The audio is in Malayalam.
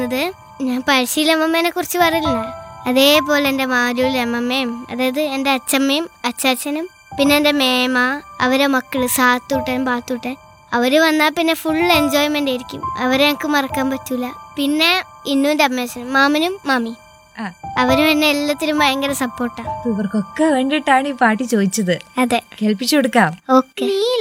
അത് ഞാൻ പഴശ്ശിയിലെ അമ്മമ്മേനെ കുറിച്ച് പറയില്ല, അതേപോലെ എൻ്റെ മാരൂലെ അമ്മമ്മയും, അതായത് എൻ്റെ അച്ഛമ്മയും അച്ചാച്ചനും പിന്നെ എൻ്റെ മേമ, അവരെ മക്കള് സാത്തൂട്ടൻ പാത്തൂട്ടൻ, അവര് വന്നാൽ പിന്നെ ഫുൾ എൻജോയ്മെന്റ് ആയിരിക്കും. അവരെ എനിക്ക് മറക്കാൻ പറ്റൂല. പിന്നെ ഇന്നുവിന്റെ അമ്മേച്ചനും മാമനും മാമി, അവരും എന്നെ എല്ലാത്തിനും ഭയങ്കര സപ്പോർട്ടാ. ഇവർക്കൊക്കെ വേണ്ടിയിട്ടാണ് ഈ പാട്ട് ചോദിച്ചത്. അതെ, കേൾപ്പിച്ചു കൊടുക്കാം. ഓക്കെ.